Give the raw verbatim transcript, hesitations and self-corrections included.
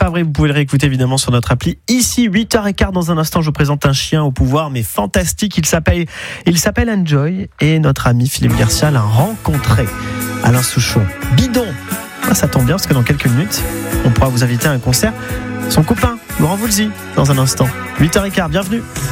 pas vrai, vous pouvez le réécouter évidemment sur notre appli. Ici, huit heures quinze, dans un instant, je vous présente un chien au pouvoir, mais fantastique. Il s'appelle, il s'appelle Enjoy et notre ami Philippe Garcia l'a rencontré. Alain Souchon, bidon. Ah, ça tombe bien parce que dans quelques minutes, on pourra vous inviter à un concert. Son copain, Laurent Voulzy, dans un instant. huit heures quinze, bienvenue.